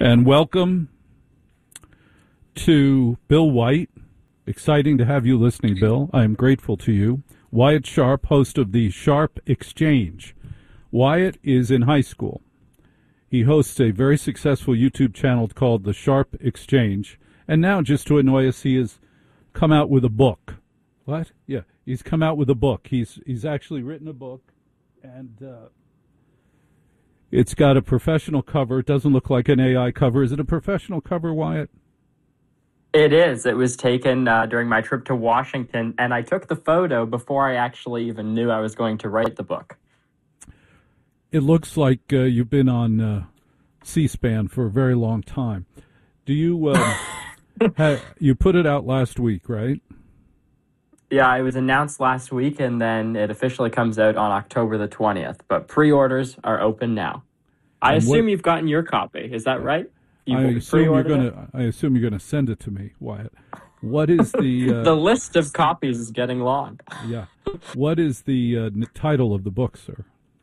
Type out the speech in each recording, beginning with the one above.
And welcome to Bill White. Exciting to have you listening, Bill. I am grateful to you. Wyatt Sharp, host of the Sharp Exchange. Wyatt is in high school. He hosts a very successful YouTube channel called the Sharp Exchange. And now, just to annoy us, he has come out with a book. What? Yeah, he's come out with a book. He's actually written a book, and it's got a professional cover. It doesn't look like an AI cover. Is it a professional cover, Wyatt? It is. It was taken during my trip to Washington, and I took the photo before I actually even knew I was going to write the book. It looks like you've been on C-SPAN for a very long time. Do you you put it out last week, right? Yeah, it was announced last week, and then it officially comes out on October the 20th. But pre-orders are open now. I assume you've gotten your copy. Is that right? I assume you're gonna send it to me, Wyatt. What is the the list of copies is getting long. Yeah. What is the title of the book, sir?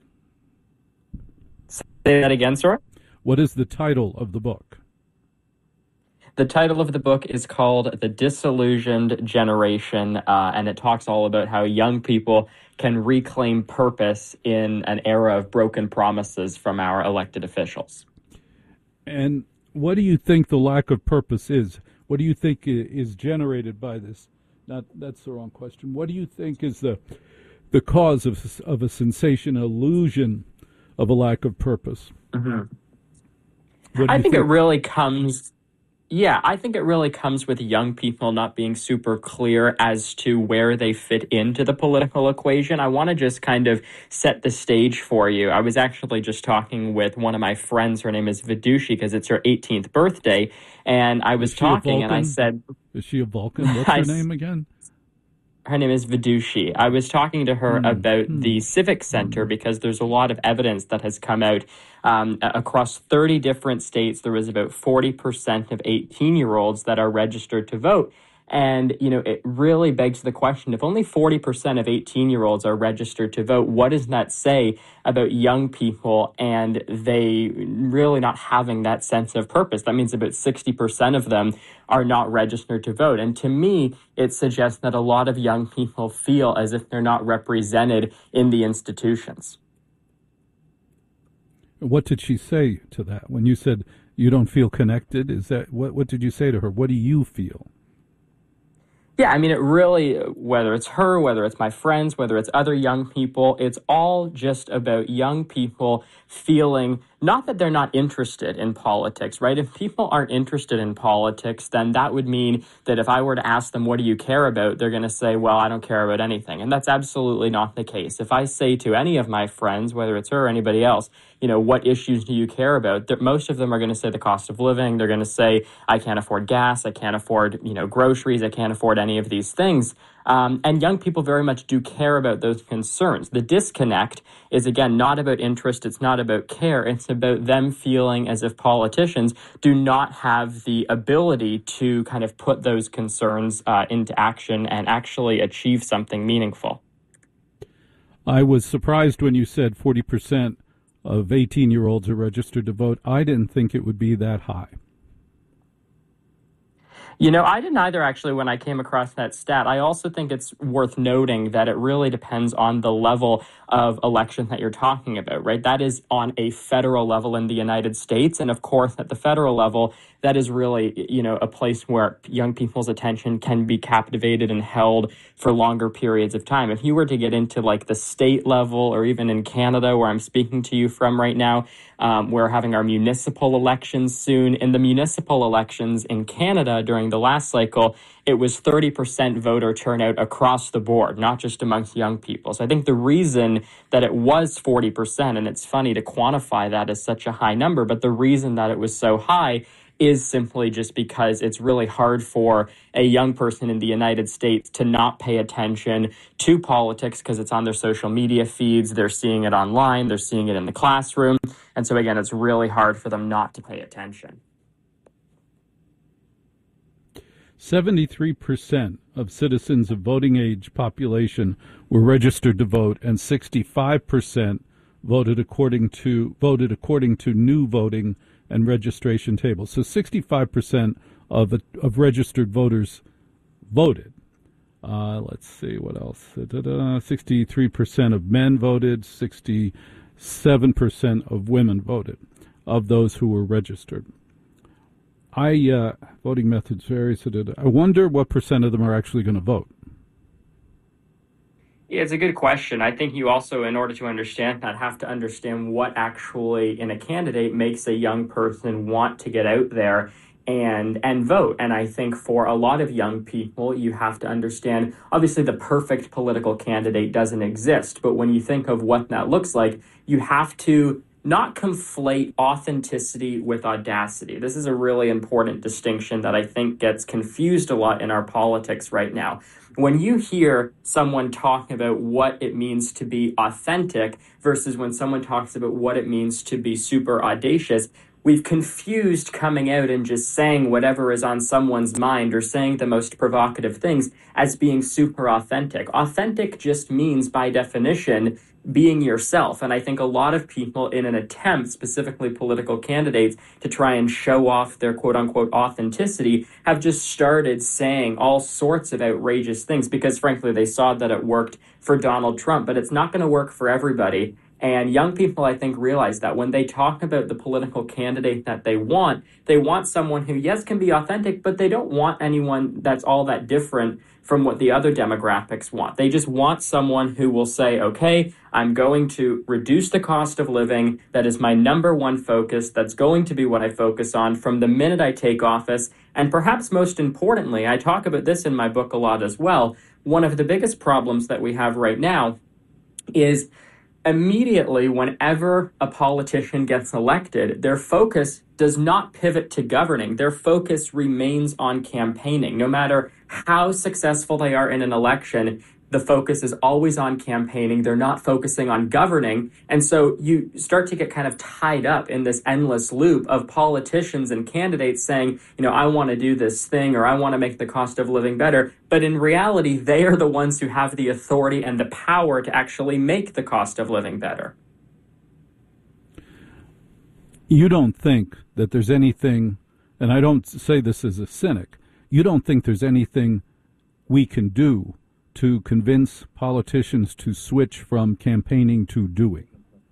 Say that again, sir. What is the title of the book? The title of the book is called The Disillusioned Generation, and it talks all about how young people can reclaim purpose in an era of broken promises from our elected officials. And what do you think the lack of purpose is? What do you think is generated by this? That's the wrong question. What do you think is the cause of a sensation, illusion of a lack of purpose? Mm-hmm. I think it really comes... Yeah, I think it really comes with young people not being super clear as to where they fit into the political equation. I want to just kind of set the stage for you. I was actually just talking with one of my friends. Her name is Vidushi because it's her 18th birthday. And I was talking and I said... Is she a Vulcan? What's her name again? Her name is Vidushi. I was talking to her about the Civic Center because there's a lot of evidence that has come out across 30 different states. There was about 40% of 18-year-olds that are registered to vote. And, you know, it really begs the question, if only 40% of 18-year-olds are registered to vote, what does that say about young people and they really not having that sense of purpose? That means about 60% of them are not registered to vote. And to me, it suggests that a lot of young people feel as if they're not represented in the institutions. What did she say to that? When you said you don't feel connected, is that what did you say to her? What do you feel? Yeah, I mean, it really, whether it's her, whether it's my friends, whether it's other young people, it's all just about young people feeling not that they're not interested in politics, right? If people aren't interested in politics, then that would mean that if I were to ask them, what do you care about? They're going to say, well, I don't care about anything. And that's absolutely not the case. If I say to any of my friends, whether it's her or anybody else, you know, what issues do you care about? Most of them are going to say the cost of living. They're going to say, I can't afford gas. I can't afford, you know, groceries. I can't afford any of these things. And young people very much do care about those concerns. The disconnect is, again, not about interest. It's not about care. It's about them feeling as if politicians do not have the ability to kind of put those concerns into action and actually achieve something meaningful. I was surprised when you said 40% of 18-year-olds are registered to vote. I didn't think it would be that high. You know, I didn't either, actually, when I came across that stat. I also think it's worth noting that it really depends on the level of election that you're talking about, right? That is on a federal level in the United States. And of course, at the federal level, that is really, you know, a place where young people's attention can be captivated and held for longer periods of time. If you were to get into like the state level or even in Canada, where I'm speaking to you from right now, we're having our municipal elections soon. In the municipal elections in Canada during the last cycle, it was 30% voter turnout across the board, not just amongst young people. So I think the reason that it was 40%, and it's funny to quantify that as such a high number, but the reason that it was so high is simply just because it's really hard for a young person in the United States to not pay attention to politics because it's on their social media feeds. They're seeing it online. They're seeing it in the classroom. And so, again, it's really hard for them not to pay attention. 73% of citizens of voting age population were registered to vote, and 65% voted according to new voting and registration tables. So 65% of registered voters voted. Let's see what else. 63% of men voted. 67% of women voted, of those who were registered. Voting methods vary. I wonder what percent of them are actually going to vote. Yeah, it's a good question. I think you also, in order to understand that, have to understand what actually in a candidate makes a young person want to get out there and vote. And I think for a lot of young people, you have to understand, obviously the perfect political candidate doesn't exist, but when you think of what that looks like, you have to not conflate authenticity with audacity. This is a really important distinction that I think gets confused a lot in our politics right now. When you hear someone talk about what it means to be authentic versus when someone talks about what it means to be super audacious, we've confused coming out and just saying whatever is on someone's mind or saying the most provocative things as being super authentic. Authentic just means, by definition, being yourself. And I think a lot of people, in an attempt, specifically political candidates, to try and show off their quote-unquote authenticity, have just started saying all sorts of outrageous things because, frankly, they saw that it worked for Donald Trump. But it's not going to work for everybody. And young people, I think, realize that when they talk about the political candidate that they want someone who, yes, can be authentic, but they don't want anyone that's all that different from what the other demographics want. They just want someone who will say, okay, I'm going to reduce the cost of living. That is my number one focus. That's going to be what I focus on from the minute I take office. And perhaps most importantly, I talk about this in my book a lot as well, one of the biggest problems that we have right now is immediately whenever a politician gets elected, their focus does not pivot to governing. Their focus remains on campaigning. No matter how successful they are in an election, the focus is always on campaigning. They're not focusing on governing. And so you start to get kind of tied up in this endless loop of politicians and candidates saying, I want to do this thing or I want to make the cost of living better. But in reality, they are the ones who have the authority and the power to actually make the cost of living better. You don't think that there's anything, and I don't say this as a cynic, you don't think there's anything we can do to convince politicians to switch from campaigning to doing?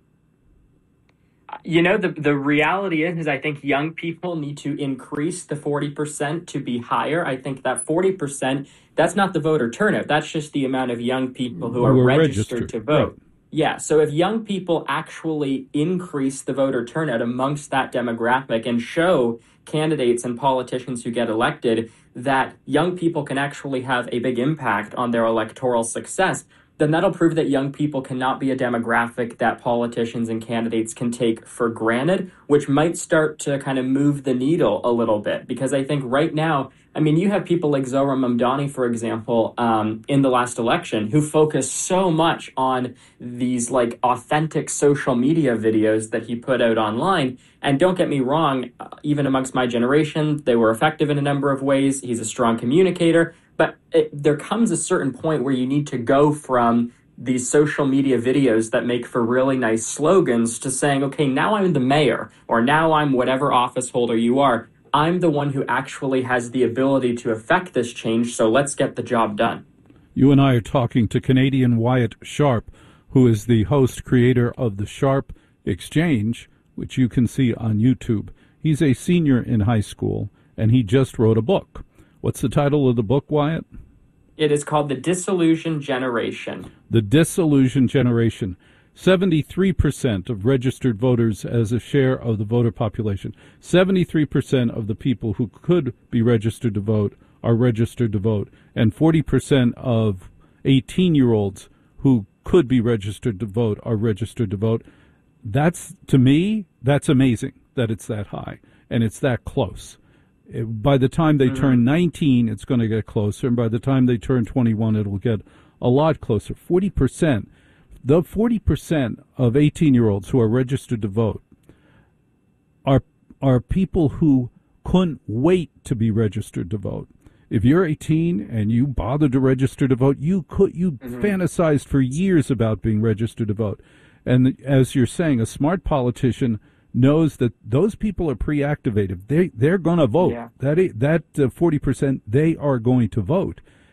The reality is I think young people need to increase the 40% to be higher. I think that 40%, that's not the voter turnout. That's just the amount of young people who are registered to vote. Right. Yeah, so if young people actually increase the voter turnout amongst that demographic and show candidates and politicians who get elected that young people can actually have a big impact on their electoral success, then that'll prove that young people cannot be a demographic that politicians and candidates can take for granted, which might start to kind of move the needle a little bit. Because I think right now, you have people like Zohran Mamdani, for example, in the last election, who focused so much on these authentic social media videos that he put out online. And don't get me wrong, even amongst my generation, they were effective in a number of ways. He's a strong communicator. But there comes a certain point where you need to go from these social media videos that make for really nice slogans to saying, okay, now I'm the mayor, or now I'm whatever office holder you are. I'm the one who actually has the ability to affect this change, so let's get the job done. You and I are talking to Canadian Wyatt Sharp, who is the host, creator of the Sharp Exchange, which you can see on YouTube. He's a senior in high school, and he just wrote a book. What's the title of the book, Wyatt? It is called The Disillusioned Generation. The Disillusioned Generation. 73% of registered voters as a share of the voter population. 73% of the people who could be registered to vote are registered to vote. And 40% of 18-year-olds who could be registered to vote are registered to vote. That's, to me, that's amazing that it's that high and it's that close. By the time they turn 19, it's going to get closer. And by the time they turn 21, it'll get a lot closer. 40%. The 40% of 18-year-olds who are registered to vote are people who couldn't wait to be registered to vote. If you're 18 and you bothered to register to vote, you fantasized for years about being registered to vote. And as you're saying, a smart politician knows that those people are pre-activated. They're going to vote. Yeah. That 40%, they are going to vote.